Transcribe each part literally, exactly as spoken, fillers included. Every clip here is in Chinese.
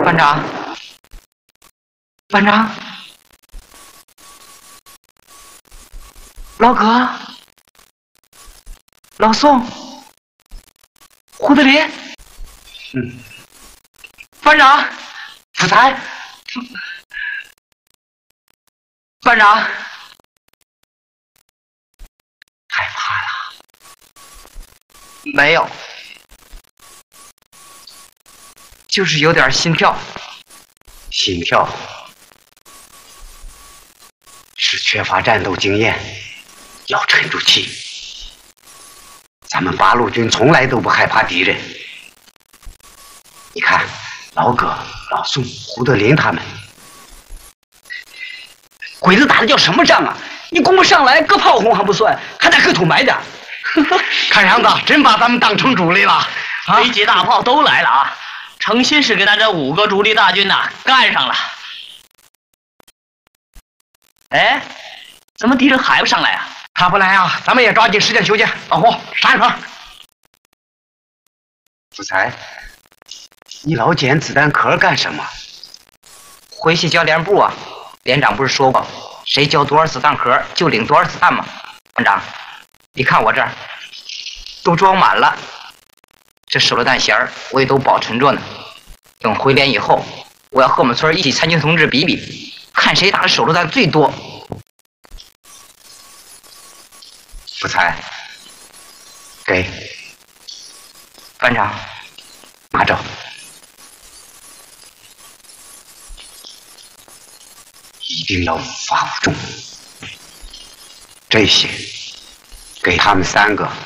班长，班长，老葛，老宋，胡德林， 嗯， 班长，福才，班长，害怕了？没有，就是有点心跳。 心跳是缺乏战斗经验，要沉住气。咱们八路军从来都不害怕敌人。你看，老葛、老宋、胡德林他们，鬼子打的叫什么仗啊？你攻不上来，搁炮轰还不算，还得搁土埋点。看样子真把咱们当成主力了。 飞机大炮都来了啊！诚心是给咱这五个主力大军呐、啊、干上了。哎，怎么敌人还不上来啊？ 他不来啊，咱们也抓紧时间休息。老胡，上一块。福才，你老捡子弹壳干什么？ 回去教练部啊，连长不是说过，谁交多少子弹壳就领多少子弹吗？班长，你看我这儿都装满了，这手榴弹弦儿我也都保存着呢。等回连以后，我要和我们村一起参军同志比比，看谁打的手榴弹最多。 福才，给班长， 拿着。一定要无法无重。这些给他们三个。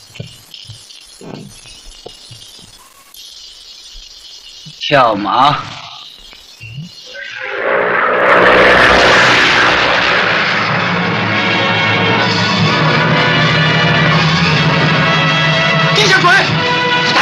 跳马。